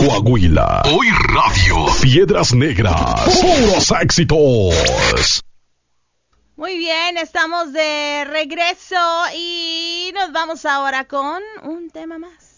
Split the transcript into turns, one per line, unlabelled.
Coahuila. Hoy Radio. Piedras Negras. Puros éxitos.
Muy bien, estamos de regreso y nos vamos ahora con un tema más.